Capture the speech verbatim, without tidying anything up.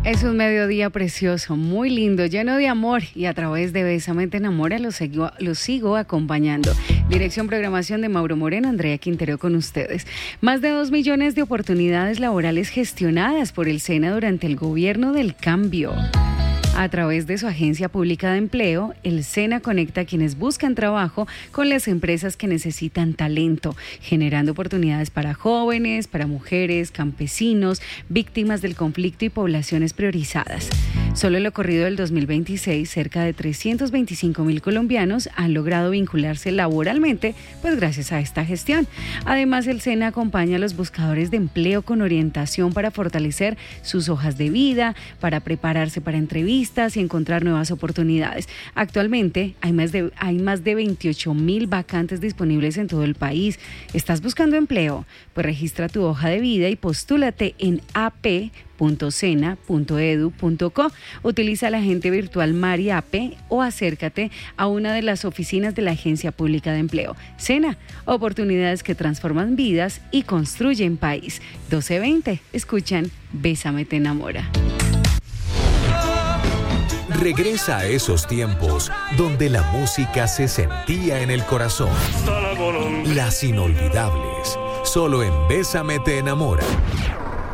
Es un mediodía precioso, muy lindo, lleno de amor y a través de Bésame Te Enamora los sigo, los sigo acompañando. Dirección Programación de Mauro Moreno, Andrea Quintero con ustedes. Más de dos millones de oportunidades laborales gestionadas por el SENA durante el gobierno del cambio. A través de su agencia pública de empleo, el SENA conecta a quienes buscan trabajo con las empresas que necesitan talento, generando oportunidades para jóvenes, para mujeres, campesinos, víctimas del conflicto y poblaciones priorizadas. Solo en lo corrido del dos mil veintiséis, cerca de trescientos veinticinco mil colombianos han logrado vincularse laboralmente, pues gracias a esta gestión. Además, el SENA acompaña a los buscadores de empleo con orientación para fortalecer sus hojas de vida, para prepararse para entrevistas y encontrar nuevas oportunidades. Actualmente hay más de, hay más de veintiocho mil vacantes disponibles en todo el país. ¿Estás buscando empleo? Pues registra tu hoja de vida y postúlate en a p punto sena punto edu punto co. Utiliza la agente virtual MariApe o acércate a una de las oficinas de la Agencia Pública de Empleo. SENA, oportunidades que transforman vidas y construyen país. doce veinte, escuchan Bésame Te Enamora. Regresa a esos tiempos donde la música se sentía en el corazón. Las inolvidables, solo en Bésame Te Enamora.